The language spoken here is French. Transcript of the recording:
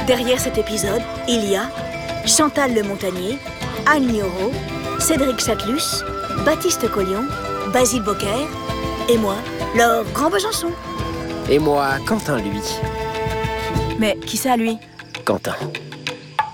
Derrière cet épisode, il y a Chantal Le Montagnier, Anne Lioro, Cédric Chatelus, Baptiste Collion, Basile Bocquer et moi, Laure Grand-Besançon. Et moi, Quentin, lui. Mais qui ça, lui? Quentin.